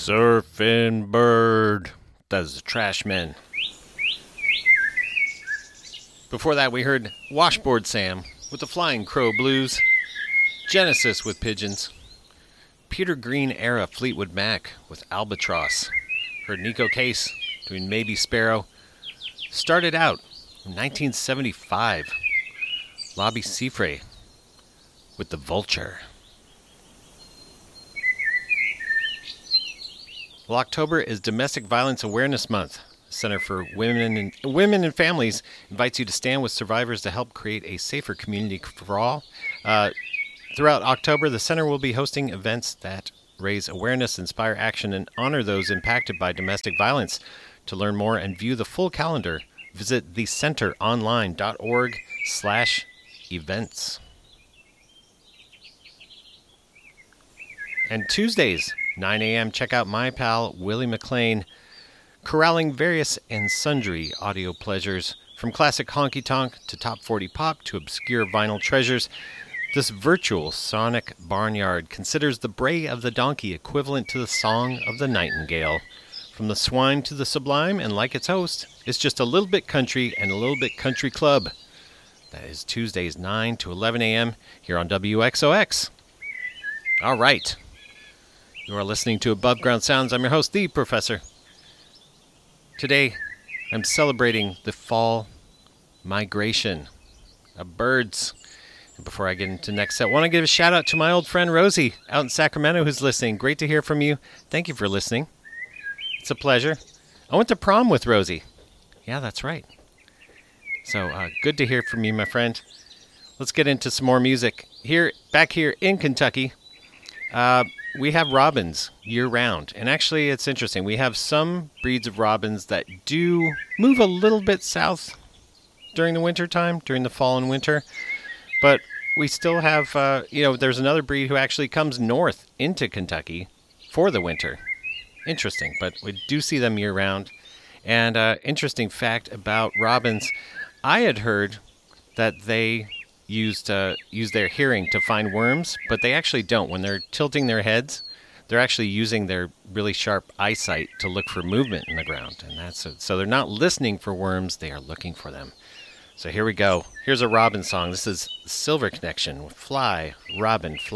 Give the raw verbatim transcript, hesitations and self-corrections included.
Surfing Bird. That is the Trashmen. Before that, we heard Washboard Sam with the Flying Crow Blues, Genesis with Pigeons, Peter Green era Fleetwood Mac with Albatross. Heard Nico Case doing Maybe Sparrow. Started out in nineteen seventy-five, Lobby Seafray with The Vulture. Well, October is Domestic Violence Awareness Month. Center for Women and Women and Families invites you to stand with survivors to help create a safer community for all. Uh, throughout October, the center will be hosting events that raise awareness, inspire action, and honor those impacted by domestic violence. To learn more and view the full calendar, visit the center online dot org slash events. And Tuesdays, nine a.m., check out my pal Willie McLean, corralling various and sundry audio pleasures, from classic honky-tonk to top forty pop to obscure vinyl treasures. This virtual sonic barnyard considers the bray of the donkey equivalent to the song of the nightingale. From the swine to the sublime, and like its host, it's just a little bit country and a little bit country club. That is Tuesdays, nine to eleven a.m. here on W X O X. All right. You are listening to Above Ground Sounds. I'm your host, The Professor. Today, I'm celebrating the fall migration of birds. And before I get into the next set, I want to give a shout out to my old friend Rosie out in Sacramento who's listening. Great to hear from you. Thank you for listening. It's a pleasure. I went to prom with Rosie. Yeah, that's right. So uh, good to hear from you, my friend. Let's get into some more music. Here, back here in Kentucky, uh, we have robins year-round. And actually, it's interesting. We have some breeds of robins that do move a little bit south during the winter time, during the fall and winter. But we still have, uh, you know, there's another breed who actually comes north into Kentucky for the winter. Interesting, but we do see them year-round. And uh, interesting fact about robins, I had heard that they used uh, use their hearing to find worms, but they actually don't. When they're tilting their heads, they're actually using their really sharp eyesight to look for movement in the ground. And that's it. So they're not listening for worms, they are looking for them. So here we go. Here's a robin song. This is Silver Connection with Fly, Robin, Fly.